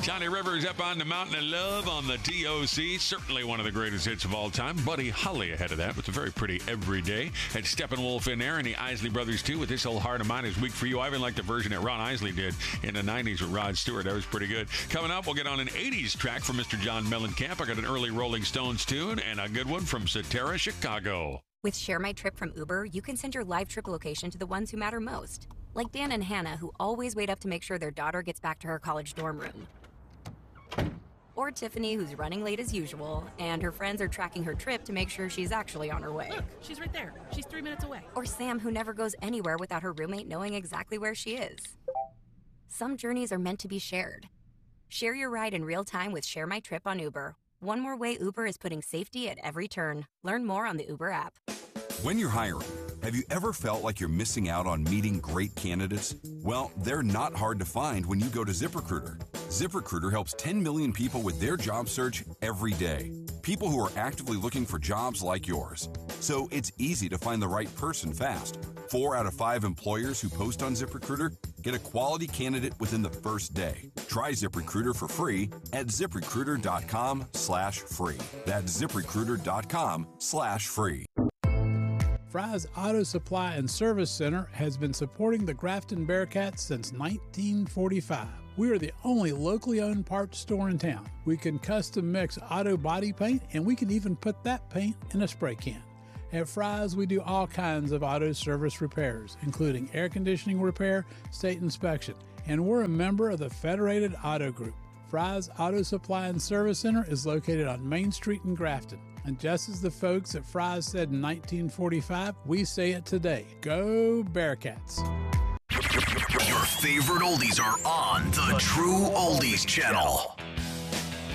Johnny Rivers up on the Mountain of Love on the DOC. Certainly one of the greatest hits of all time. Buddy Holly ahead of that with a very pretty Everyday. Had Steppenwolf in there and the Isley Brothers too with This Old Heart of Mine Is Weak for You. I even like the version that Ron Isley did in the 90s with Rod Stewart. That was pretty good. Coming up, we'll get on an 80s track from Mr. John Mellencamp. I got an early Rolling Stones tune and a good one from Cetera, Chicago. With Share My Trip from Uber, you can send your live trip location to the ones who matter most. Like Dan and Hannah, who always wait up to make sure their daughter gets back to her college dorm room. Or Tiffany, who's running late as usual, and her friends are tracking her trip to make sure she's actually on her way. Look, she's right there. She's 3 minutes away. Or Sam, who never goes anywhere without her roommate knowing exactly where she is. Some journeys are meant to be shared. Share your ride in real time with Share My Trip on Uber. One more way Uber is putting safety at every turn. Learn more on the Uber app. When you're hiring, have you ever felt like you're missing out on meeting great candidates? Well, they're not hard to find when you go to ZipRecruiter. ZipRecruiter helps 10 million people with their job search every day. People who are actively looking for jobs like yours. So it's easy to find the right person fast. 4 out of 5 employers who post on ZipRecruiter get a quality candidate within the first day. Try ZipRecruiter for free at ZipRecruiter.com/free. That's ZipRecruiter.com/free. Fry's Auto Supply and Service Center has been supporting the Grafton Bearcats since 1945. We are the only locally owned parts store in town. We can custom mix auto body paint, and we can even put that paint in a spray can. At Fry's, we do all kinds of auto service repairs, including air conditioning repair, state inspection, and we're a member of the Federated Auto Group. Fry's Auto Supply and Service Center is located on Main Street in Grafton. And just as the folks at Fry's said in 1945, we say it today. Go Bearcats. Your favorite oldies are on the True Oldies channel.